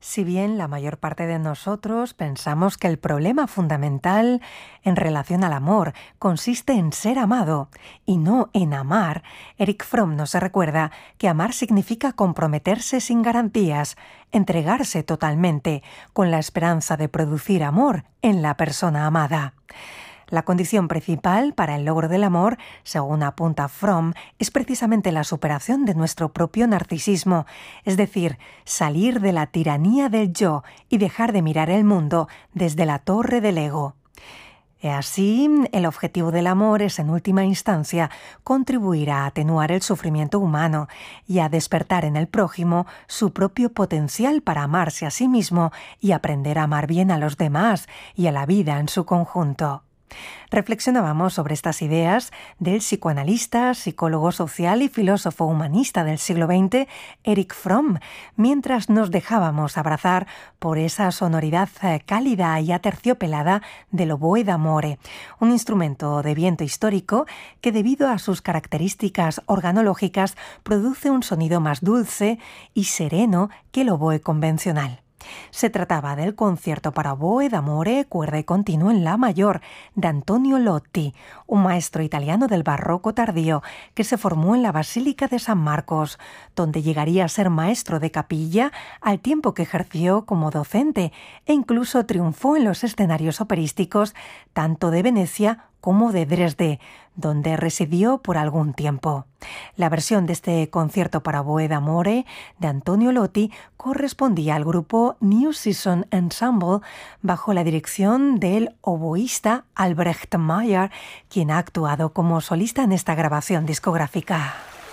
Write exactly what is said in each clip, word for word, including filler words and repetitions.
Si bien la mayor parte de nosotros pensamos que el problema fundamental en relación al amor consiste en ser amado y no en amar, Erich Fromm nos recuerda que amar significa comprometerse sin garantías, entregarse totalmente, con la esperanza de producir amor en la persona amada. La condición principal para el logro del amor, según apunta Fromm, es precisamente la superación de nuestro propio narcisismo, es decir, salir de la tiranía del yo y dejar de mirar el mundo desde la torre del ego. Y así, el objetivo del amor es, en última instancia, contribuir a atenuar el sufrimiento humano y a despertar en el prójimo su propio potencial para amarse a sí mismo y aprender a amar bien a los demás y a la vida en su conjunto. Reflexionábamos sobre estas ideas del psicoanalista, psicólogo social y filósofo humanista del siglo veinte, Erich Fromm, mientras nos dejábamos abrazar por esa sonoridad cálida y aterciopelada del oboe d'amore, un instrumento de viento histórico que, debido a sus características organológicas, produce un sonido más dulce y sereno que el oboe convencional. Se trataba del concierto para oboe d'amore, cuerda y continuo en la mayor de Antonio Lotti, un maestro italiano del barroco tardío que se formó en la Basílica de San Marcos, donde llegaría a ser maestro de capilla al tiempo que ejerció como docente e incluso triunfó en los escenarios operísticos tanto de Venecia como de Dresde, donde residió por algún tiempo. La versión de este concierto para oboe d'amore de Antonio Lotti correspondía al grupo New Season Ensemble bajo la dirección del oboísta Albrecht Meyer, quien ha actuado como solista en esta grabación discográfica.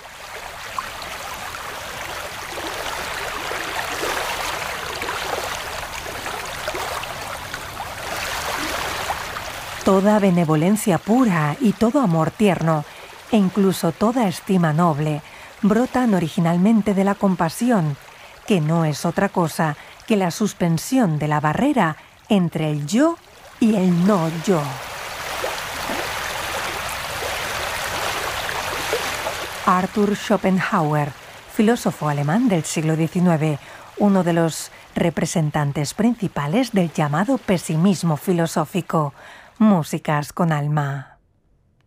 Toda benevolencia pura y todo amor tierno, e incluso toda estima noble, brotan originalmente de la compasión, que no es otra cosa que la suspensión de la barrera entre el yo y el no yo. Arthur Schopenhauer, filósofo alemán del siglo diecinueve, uno de los representantes principales del llamado pesimismo filosófico. Músicas con alma.